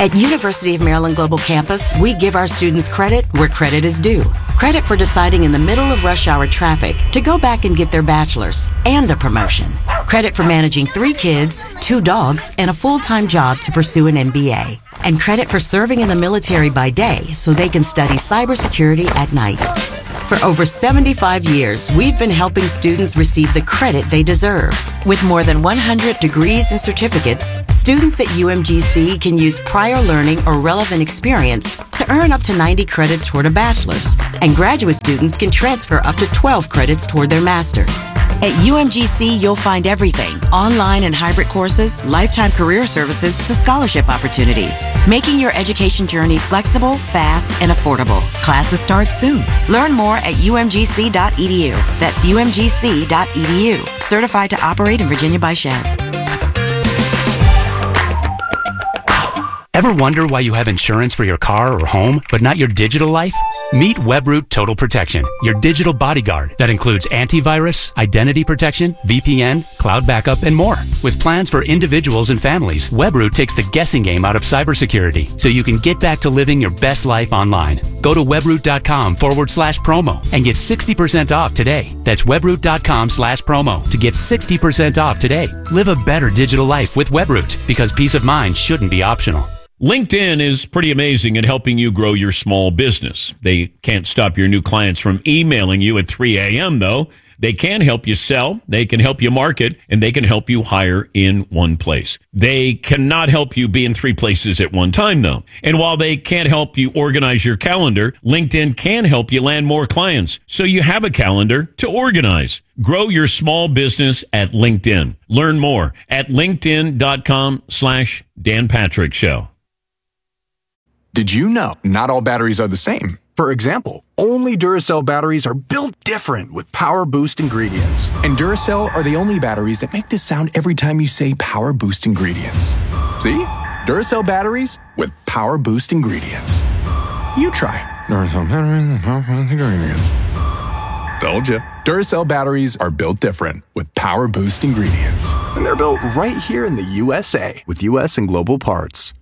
At University of Maryland Global Campus, we give our students credit where credit is due. Credit for deciding in the middle of rush hour traffic to go back and get their bachelor's and a promotion. Credit for managing 3 kids, 2 dogs, and a full-time job to pursue an MBA. And credit for serving in the military by day so they can study cybersecurity at night. For over 75 years, we've been helping students receive the credit they deserve. With more than 100 degrees and certificates, students at UMGC can use prior learning or relevant experience to earn up to 90 credits toward a bachelor's, and graduate students can transfer up to 12 credits toward their master's. At UMGC, you'll find everything: online and hybrid courses, lifetime career services to scholarship opportunities, making your education journey flexible, fast, and affordable. Classes start soon. Learn more at umgc.edu. That's umgc.edu. Certified to operate in Virginia by Chev. Ever wonder why you have insurance for your car or home, but not your digital life? Meet Webroot Total Protection, your digital bodyguard that includes antivirus, identity protection, VPN, cloud backup, and more. With plans for individuals and families, Webroot takes the guessing game out of cybersecurity so you can get back to living your best life online. Go to webroot.com/promo and get 60% off today. That's webroot.com/promo to get 60% off today. Live a better digital life with Webroot, because peace of mind shouldn't be optional. LinkedIn is pretty amazing at helping you grow your small business. They can't stop your new clients from emailing you at 3 a.m., though. They can help you sell, they can help you market, and they can help you hire in one place. They cannot help you be in 3 places at one time, though. And while they can't help you organize your calendar, LinkedIn can help you land more clients, so you have a calendar to organize. Grow your small business at LinkedIn. Learn more at linkedin.com/Dan Patrick Show. Did you know not all batteries are the same? For example, only Duracell batteries are built different with Power Boost ingredients. And Duracell are the only batteries that make this sound every time you say Power Boost ingredients. See? Duracell batteries with Power Boost ingredients. You try. Duracell batteries with Power Boost ingredients. Told ya. Duracell batteries are built different with Power Boost ingredients. And they're built right here in the USA with US and global parts.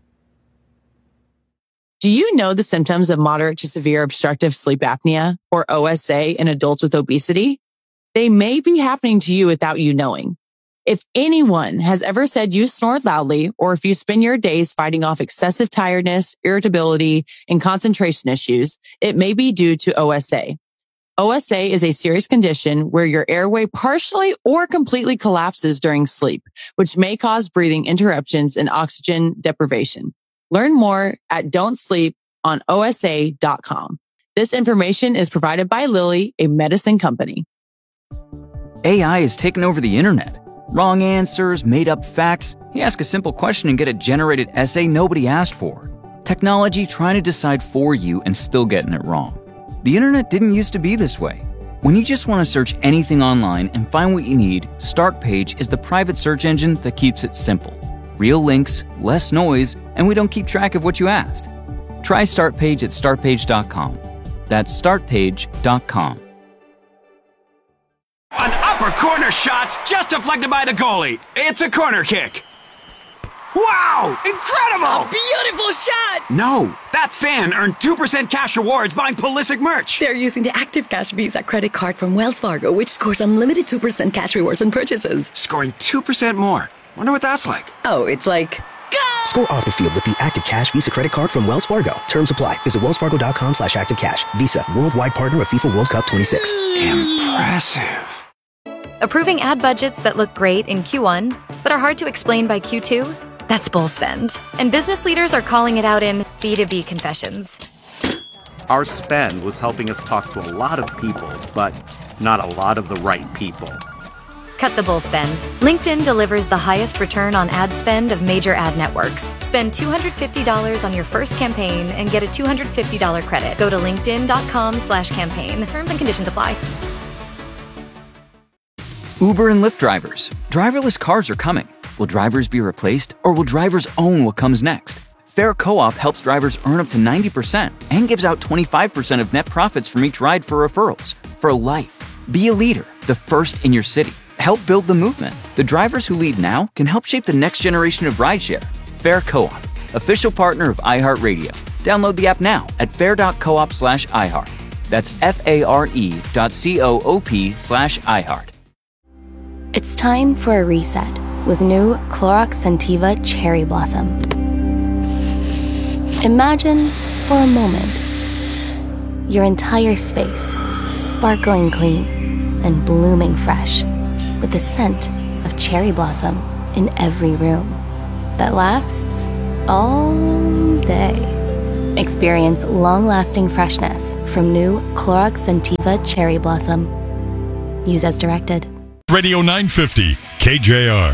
Do you know the symptoms of moderate to severe obstructive sleep apnea, or OSA, in adults with obesity? They may be happening to you without you knowing. If anyone has ever said you snore loudly, or if you spend your days fighting off excessive tiredness, irritability, and concentration issues, it may be due to OSA. OSA is a serious condition where your airway partially or completely collapses during sleep, which may cause breathing interruptions and oxygen deprivation. Learn more at don'tsleeponosa.com. This information is provided by Lilly, a medicine company. AI has taken over the internet. Wrong answers, made-up facts. You ask a simple question and get a generated essay nobody asked for. Technology trying to decide for you and still getting it wrong. The internet didn't used to be this way. When you just want to search anything online and find what you need, Startpage is the private search engine that keeps it simple. Real links, less noise, and we don't keep track of what you asked. Try Startpage at startpage.com. That's startpage.com. An upper corner shot's just deflected by the goalie. It's a corner kick. Wow! Incredible! A beautiful shot! No, that fan earned 2% cash rewards buying Pulisic merch. They're using the Active Cash Visa credit card from Wells Fargo, which scores unlimited 2% cash rewards on purchases. Scoring 2% more. Wonder what that's like. Oh, it's like... Go! Score off the field with the Active Cash Visa credit card from Wells Fargo. Terms apply. Visit wellsfargo.com/activecash. Visa, worldwide partner of FIFA World Cup 26. Impressive. Approving ad budgets that look great in Q1, but are hard to explain by Q2? That's bull spend. And business leaders are calling it out in B2B confessions. Our spend was helping us talk to a lot of people, but not a lot of the right people. Cut the bull spend. LinkedIn delivers the highest return on ad spend of major ad networks. Spend $250 on your first campaign and get a $250 credit. Go to linkedin.com/campaign. Terms and conditions apply. Uber and Lyft drivers. Driverless cars are coming. Will drivers be replaced, or will drivers own what comes next? Fair Co-op helps drivers earn up to 90% and gives out 25% of net profits from each ride for referrals. For life. Be a leader, the first in your city. Help build the movement. The drivers who lead now can help shape the next generation of rideshare. Fair Co-op. official partner of iHeartRadio. Download the app now at fair.coop/iHeart. That's FARE.coop/iHeart. It's time for a reset with new Clorox Scentiva Cherry Blossom. Imagine, for a moment, your entire space sparkling clean and blooming fresh with the scent of cherry blossom in every room that lasts all day. Experience long-lasting freshness from new Clorox Scentiva Cherry Blossom. Use as directed. Radio 950, KJR.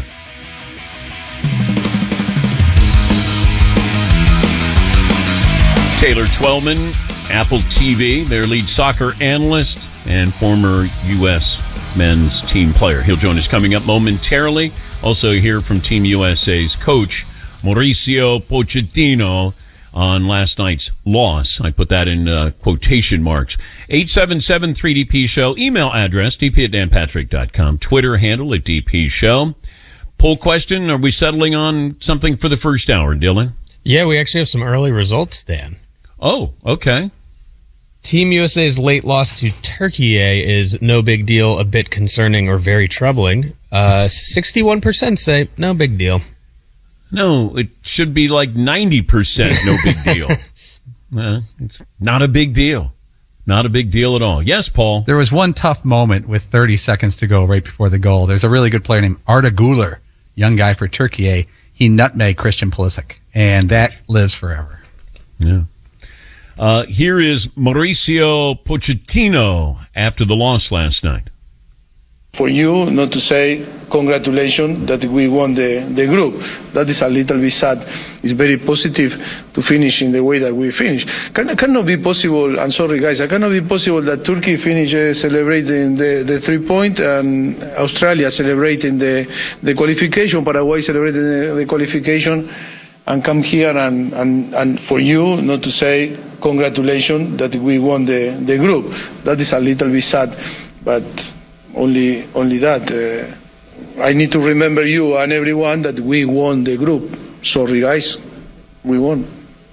Taylor Twellman, Apple TV, their lead soccer analyst and former U.S. men's team player. He'll join us coming up momentarily. Also hear from Team USA's coach, Mauricio Pochettino, on last night's loss. I put that in quotation marks. 877-3DP Show. Email address, dp@danpatrick.com. Twitter handle at DP Show. Poll question, are we settling on something for the first hour, Dylan? Yeah, we actually have some early results, Dan. Oh, okay. Team USA's late loss to Turkey is no big deal, a bit concerning, or very troubling. 61% say no big deal. No, it should be like 90% no big deal. It's not a big deal. Not a big deal at all. Yes, Paul? There was one tough moment with 30 seconds to go right before the goal. There's a really good player named Arda Güler, young guy for Turkey. He nutmegged Christian Pulisic, and that lives forever. Yeah. Here is Mauricio Pochettino after the loss last night. For you not to say congratulations that we won the group. That is a little bit sad. It's very positive to finish in the way that we finished. Cannot be possible, I'm sorry guys, it cannot be possible that Turkey finish celebrating the 3 point and Australia celebrating the qualification, Paraguay celebrating the qualification, and come here and for you not to say congratulations that we won the group. That is a little bit sad, but only that. I need to remember you and everyone that we won the group. Sorry, guys. We won.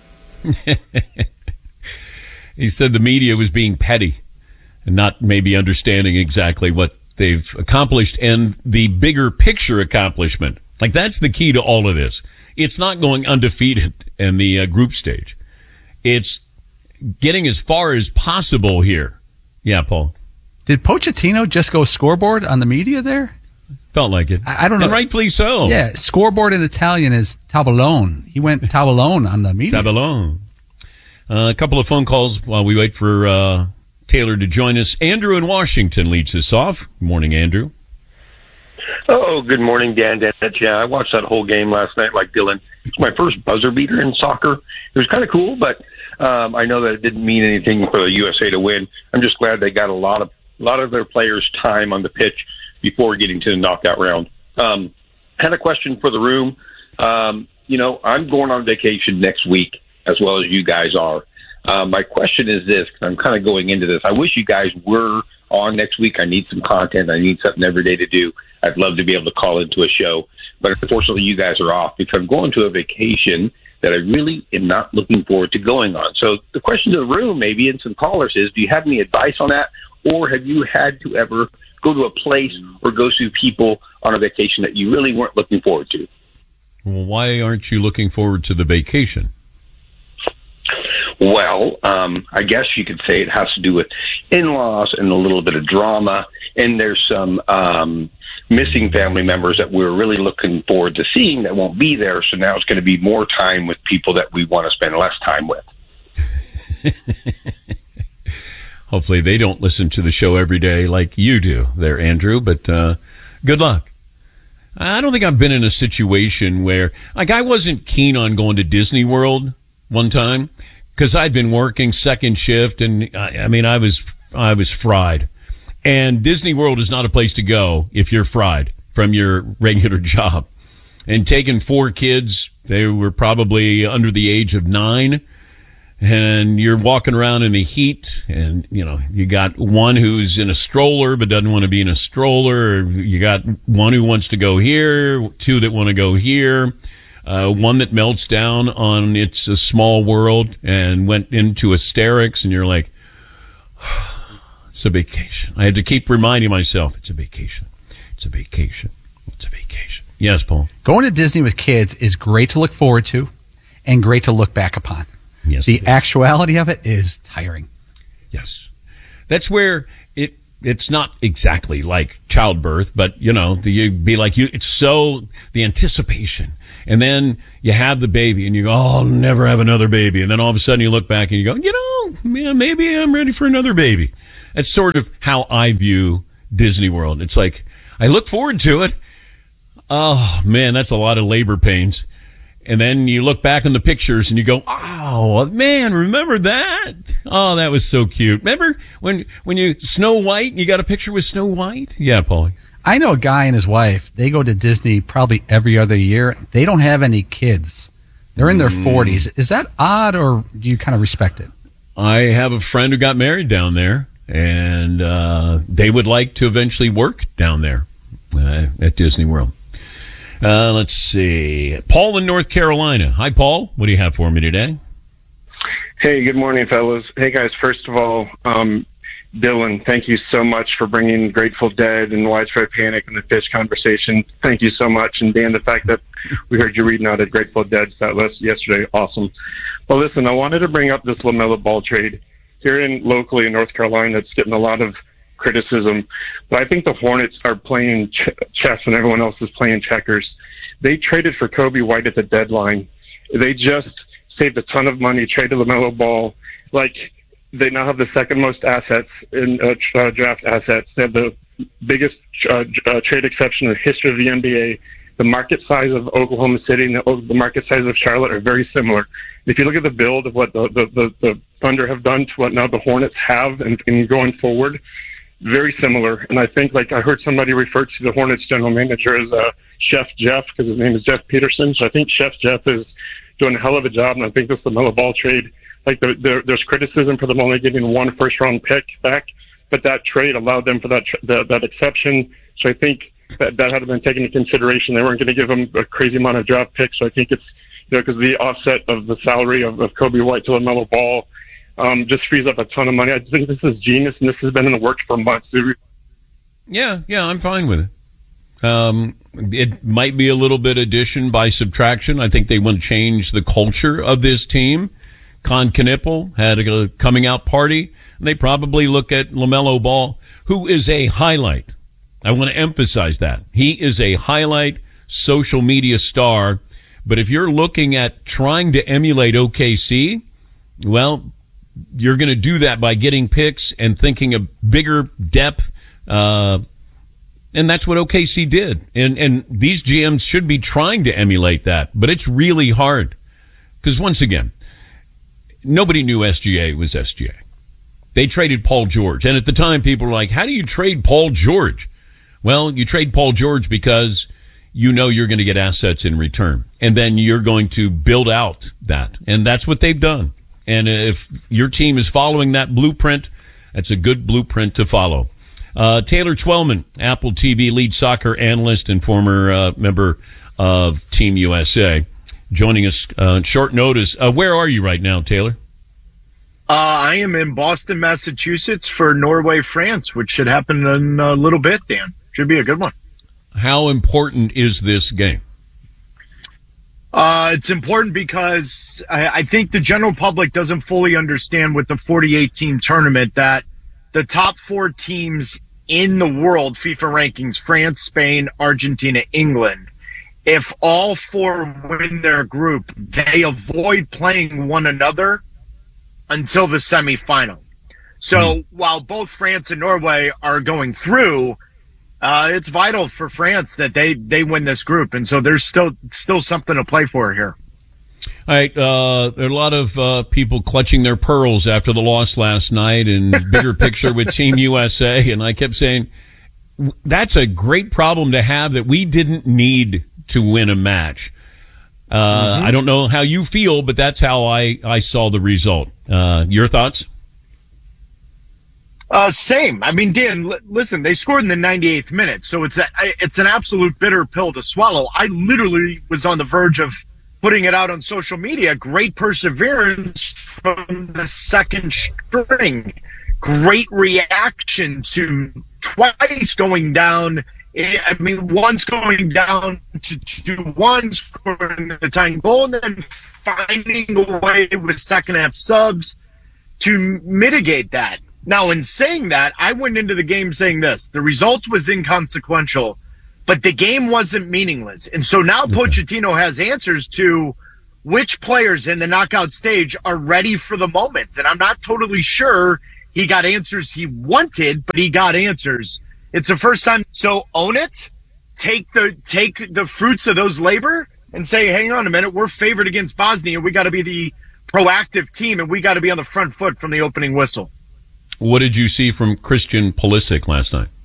He said the media was being petty and not maybe understanding exactly what they've accomplished and the bigger picture accomplishment. Like, that's the key to all of this. It's not going undefeated in the group stage. It's getting as far as possible here. Yeah, Paul. Did Pochettino just go scoreboard on the media there? Felt like it. I don't know. And rightfully so. Yeah, scoreboard in Italian is tabellone. He went tabellone on the media. Tabellone. A couple of phone calls while we wait for Taylor to join us. Andrew in Washington leads us off. Good morning, Andrew. Oh, good morning, Dan. Yeah, I watched that whole game last night like Dylan. It's my first buzzer beater in soccer. It was kind of cool, but I know that it didn't mean anything for the USA to win. I'm just glad they got a lot of their players' time on the pitch before getting to the knockout round. Had a question for the room. I'm going on vacation next week, as well as you guys are. My question is this, because I'm kind of going into this. I wish you guys were on next week. I need some content. I need something every day to do. I'd love to be able to call into a show. But unfortunately, you guys are off because I'm going to a vacation that I really am not looking forward to going on. So the question to the room, maybe, and some callers is, do you have any advice on that? Or have you had to ever go to a place or go see people on a vacation that you really weren't looking forward to? Well, why aren't you looking forward to the vacation? Well, I guess you could say it has to do with in-laws and a little bit of drama. And there's some missing family members that we're really looking forward to seeing that won't be there. So now it's going to be more time with people that we want to spend less time with. Hopefully they don't listen to the show every day like you do there, Andrew, but good luck. I don't think I've been in a situation where, like, I wasn't keen on going to Disney World one time because I'd been working second shift, and I was fried. And Disney World is not a place to go if you're fried from your regular job. And taking 4 kids, they were probably under the age of 9. And you're walking around in the heat, and, you got one who's in a stroller but doesn't want to be in a stroller. You got one who wants to go here, 2 that want to go here. one that melts down on It's a Small World and went into hysterics, and you're like, it's a vacation. I had to keep reminding myself, it's a vacation. It's a vacation. It's a vacation. Yes, Paul. Going to Disney with kids is great to look forward to and great to look back upon. Yes. The actuality of it is tiring. Yes. That's where it's not exactly like childbirth, but you'd be like it's so the anticipation. And then you have the baby and you go, oh, I'll never have another baby. And then all of a sudden you look back and you go, man, maybe I'm ready for another baby. That's sort of how I view Disney World. It's like, I look forward to it. Oh man, that's a lot of labor pains. And then you look back on the pictures and you go, oh, man, remember that? Oh, that was so cute. Remember when you Snow White, you got a picture with Snow White? Yeah, Paulie. I know a guy and his wife, they go to Disney probably every other year. They don't have any kids. They're in their 40s. Is that odd, or do you kind of respect it? I have a friend who got married down there, and they would like to eventually work down there at Disney World. Let's see. Paul in North Carolina. Hi, Paul. What do you have for me today? Hey, good morning, fellas. Hey, guys. First of all, Dylan, thank you so much for bringing Grateful Dead and Widespread Panic and the Fish conversation. Thank you so much. And Dan, the fact that we heard you reading out a Grateful Dead set list yesterday, awesome. Well, listen, I wanted to bring up this LaMelo Ball trade here locally in North Carolina. It's getting a lot of criticism, but I think the Hornets are playing chess and everyone else is playing checkers. They traded for Kobe White at the deadline. They just saved a ton of money, traded LaMelo Ball. Like, they now have the second most assets in draft assets. They have the biggest trade exception in the history of the NBA. The market size of Oklahoma City and the market size of Charlotte are very similar. If you look at the build of what the Thunder have done to what now the Hornets have and going forward, very similar. And I think, like, I heard somebody refer to the Hornets general manager as Chef Jeff, because his name is Jeff Peterson. So I think Chef Jeff is doing a hell of a job, and I think this LaMelo Ball trade, like, there's criticism for them only getting one first-round pick back, but that trade allowed them for that exception. So I think that had been taken into consideration. They weren't going to give them a crazy amount of draft picks. So I think it's, because the offset of the salary of Kobe White to LaMelo Ball just frees up a ton of money. I think this is genius, and this has been in the works for months. Yeah, I'm fine with it. It might be a little bit addition by subtraction. I think they want to change the culture of this team. Con Knipple had a coming out party, and they probably look at LaMelo Ball, who is a highlight. I want to emphasize that. He is a highlight social media star. But if you're looking at trying to emulate OKC, well, you're going to do that by getting picks and thinking of bigger depth. And that's what OKC did. And these GMs should be trying to emulate that. But it's really hard. Because once again, nobody knew SGA was SGA. They traded Paul George. And at the time, people were like, how do you trade Paul George? Well, you trade Paul George because you know you're going to get assets in return. And then you're going to build out that. And that's what they've done. And if your team is following that blueprint, that's a good blueprint to follow. Taylor Twellman, Apple TV lead soccer analyst and former member of Team USA, joining us on short notice. Where are you right now, Taylor? I am in Boston, Massachusetts for Norway, France, which should happen in a little bit, Dan. Should be a good one. How important is this game? It's important because I think the general public doesn't fully understand with the 48-team tournament that the top four teams in the world, FIFA rankings, France, Spain, Argentina, England, if all four win their group, they avoid playing one another until the semifinal. So while both France and Norway are going through, it's vital for France that they win this group, and so there's still something to play for here. All right, there are a lot of people clutching their pearls after the loss last night, and bigger picture with Team USA, and I kept saying that's a great problem to have, that we didn't need to win a match. I don't know how you feel, but that's how I saw the result. Your thoughts? Same. I mean, Dan, listen, they scored in the 98th minute, so it's an absolute bitter pill to swallow. I literally was on the verge of putting it out on social media. Great perseverance from the second string. Great reaction to twice going down. I mean, once going down to 2-1, scoring the tying goal, and then finding a way with second half subs to mitigate that. Now, in saying that, I went into the game saying this. The result was inconsequential, but the game wasn't meaningless. And so now Pochettino has answers to which players in the knockout stage are ready for the moment. And I'm not totally sure he got answers he wanted, but he got answers. It's the first time. So own it, take the fruits of those labor and say, hang on a minute, we're favored against Bosnia. We got to be the proactive team, and we got to be on the front foot from the opening whistle. What did you see from Christian Pulisic last night?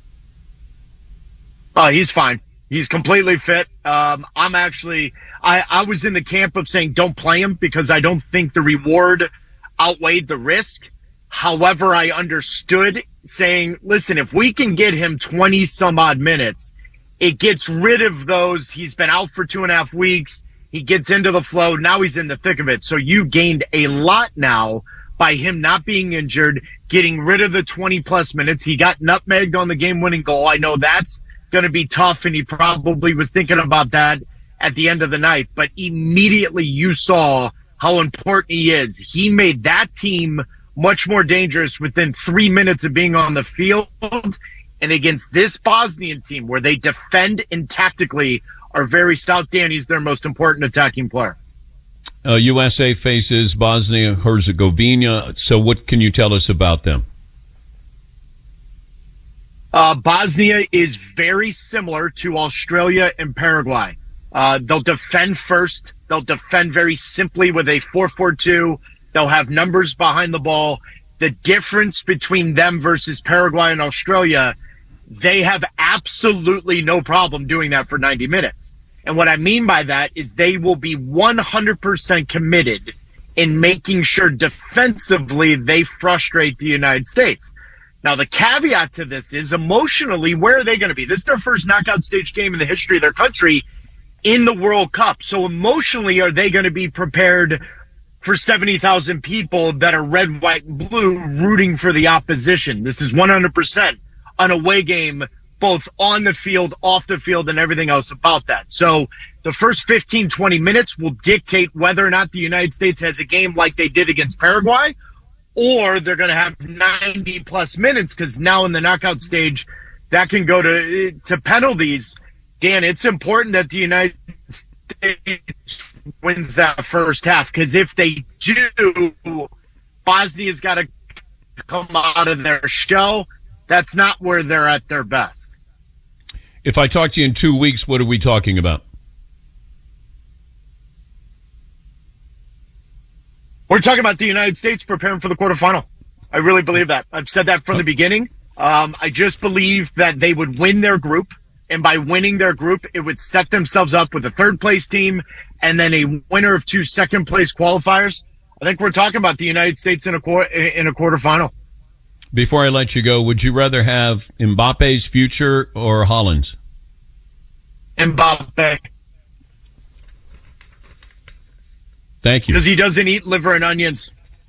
He's fine. He's completely fit. I was in the camp of saying don't play him because I don't think the reward outweighed the risk. However, I understood saying, listen, if we can get him 20 some odd minutes, it gets rid of those. He's been out for 2.5 weeks. He gets into the flow. Now he's in the thick of it. So you gained a lot now by him not being injured, getting rid of the 20 plus minutes. He got nutmegged on the game winning goal. I know that's going to be tough, and he probably was thinking about that at the end of the night. But immediately you saw how important he is. He made that team much more dangerous within 3 minutes of being on the field. And against this Bosnian team, where they defend and tactically are very stout, Danny's their most important attacking player. USA faces Bosnia-Herzegovina. So what can you tell us about them? Bosnia is very similar to Australia and Paraguay. They'll defend first. They'll defend very simply with a 4-4-2. They'll have numbers behind the ball. The difference between them versus Paraguay and Australia, they have absolutely no problem doing that for 90 minutes. And what I mean by that is they will be 100% committed in making sure defensively they frustrate the United States. Now, the caveat to this is emotionally, where are they going to be? This is their first knockout stage game in the history of their country in the World Cup. So emotionally, are they going to be prepared for 70,000 people that are red, white, and blue rooting for the opposition? This is 100% an away game, both on the field, off the field, and everything else about that. So the first 15, 20 minutes will dictate whether or not the United States has a game like they did against Paraguay, or they're going to have 90 plus minutes, because now in the knockout stage, that can go to penalties. Dan, it's important that the United States wins that first half, because if they do, Bosnia's got to come out of their shell. That's not where they're at their best. If I talk to you in 2 weeks, what are we talking about? We're talking about the United States preparing for the quarterfinal. I really believe that. I've said that from the beginning. I just believe that they would win their group, and by winning their group, it would set themselves up with a third-place team and then a winner of 2 second-place qualifiers. I think we're talking about the United States in a quarterfinal. Before I let you go, would you rather have Mbappe's future or Haaland's? Mbappe. Thank you. Because he doesn't eat liver and onions.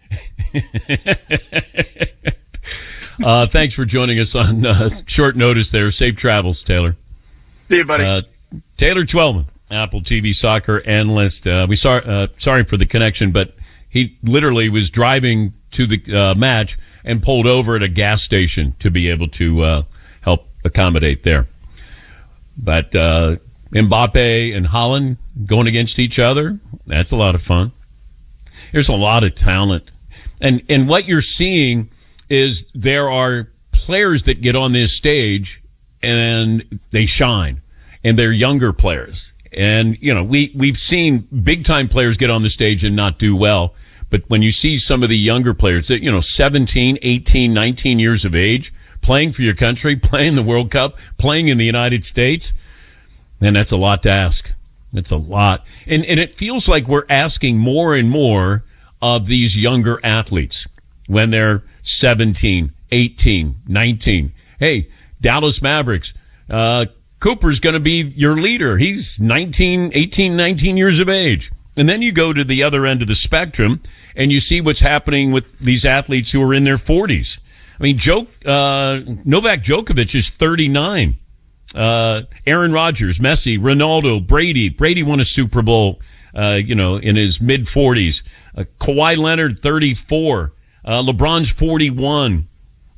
Thanks for joining us on short notice there. Safe travels, Taylor. See you, buddy. Taylor Twellman, Apple TV soccer analyst. Sorry for the connection, but he literally was driving to the match and pulled over at a gas station to be able to help accommodate there. But Mbappe and Haaland going against each other, that's a lot of fun. There's a lot of talent. And what you're seeing is there are players that get on this stage and they shine, and they're younger players. And, you know, we've seen big-time players get on the stage and not do well. But when you see some of the younger players that, 17, 18, 19 years of age, playing for your country, playing the World Cup, playing in the United States, man, that's a lot to ask. It's a lot. And it feels like we're asking more and more of these younger athletes when they're 17, 18, 19. Hey, Dallas Mavericks, Cooper's going to be your leader. He's 19 years of age. And then you go to the other end of the spectrum and you see what's happening with these athletes who are in their 40s. I mean, Novak Djokovic is 39. Aaron Rodgers, Messi, Ronaldo, Brady. Brady won a Super Bowl, in his mid 40s. Kawhi Leonard, 34. LeBron's 41.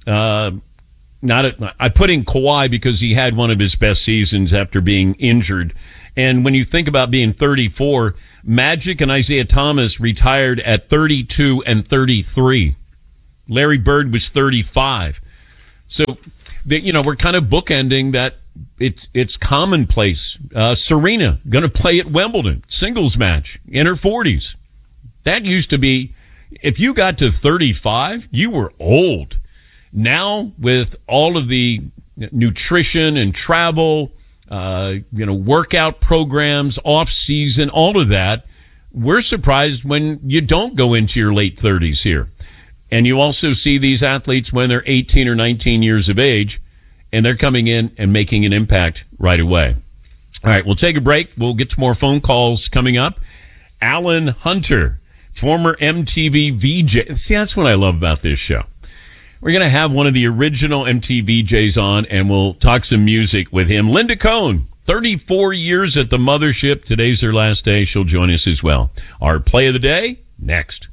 I put in Kawhi because he had one of his best seasons after being injured. And when you think about being 34, Magic and Isaiah Thomas retired at 32 and 33. Larry Bird was 35. So, we're kind of bookending that. It's commonplace. Serena going to play at Wimbledon, singles match in her 40s. That used to be, if you got to 35, you were old. Now, with all of the nutrition and travel, workout programs, off season, all of that, we're surprised when you don't go into your late 30s here. And you also see these athletes when they're 18 or 19 years of age, and they're coming in and making an impact right away. All right, we'll take a break. We'll get to more phone calls coming up. Alan Hunter, former MTV VJ. See, that's what I love about this show. We're going to have one of the original MTV VJs on, and we'll talk some music with him. Linda Cohn, 34 years at the mothership. Today's her last day. She'll join us as well. Our play of the day, next.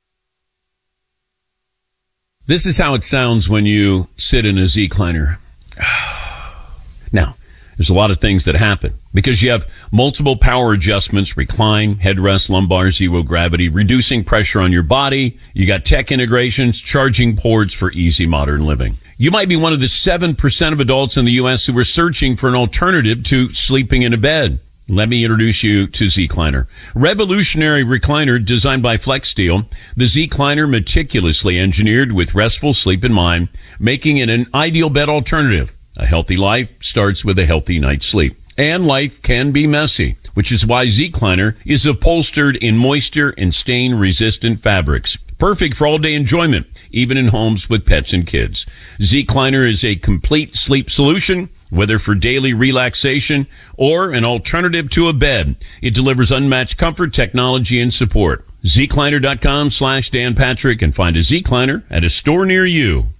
This is how it sounds when you sit in a Z-Kleiner. Now, there's a lot of things that happen because you have multiple power adjustments, recline, headrest, lumbar, zero gravity, reducing pressure on your body. You got tech integrations, charging ports for easy modern living. You might be one of the 7% of adults in the U.S. who are searching for an alternative to sleeping in a bed. Let me introduce you to Z-Kleiner. Revolutionary recliner designed by FlexSteel, the Z-Kleiner meticulously engineered with restful sleep in mind, making it an ideal bed alternative. A healthy life starts with a healthy night's sleep. And life can be messy, which is why Z-Kleiner is upholstered in moisture and stain-resistant fabrics. Perfect for all-day enjoyment, even in homes with pets and kids. Z-Kleiner is a complete sleep solution, whether for daily relaxation or an alternative to a bed. It delivers unmatched comfort, technology, and support. ZKleiner.com/Dan Patrick and find a Z-Kleiner at a store near you.